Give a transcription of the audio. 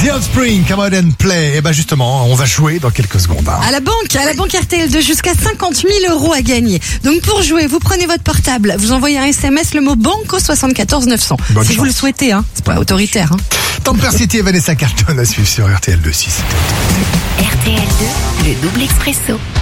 The Offspring, Come Out and Play. Et ben justement, on va jouer dans quelques secondes. À la banque RTL de jusqu'à 50 000 € à gagner. Donc pour jouer, vous prenez votre portable, vous envoyez un SMS, le mot banque au 74 900. Bonne si chance. vous le souhaitez, c'est pas autoritaire. Temper City et Vanessa Carlton à suivre sur RTL 2 6. RTL 2, le double expresso.